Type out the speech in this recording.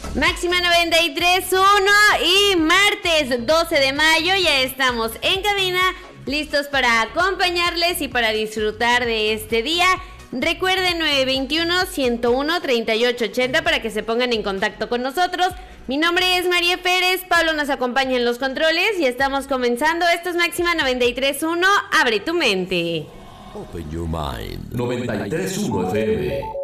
Máxima 93.1 y martes 12 de mayo ya estamos en cabina, listos para acompañarles y para disfrutar de este día. Recuerden 921-101-3880 para que se pongan en contacto con nosotros. Mi nombre es María Pérez, Pablo nos acompaña en los controles y estamos comenzando. Esto es Máxima 93.1, abre tu mente. Open your mind. 93.1 FM.